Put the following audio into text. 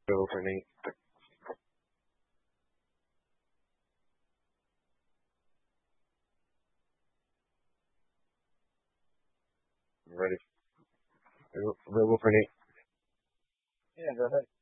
Available for Nate. I'm ready. Available for Nate. Yeah, go ahead.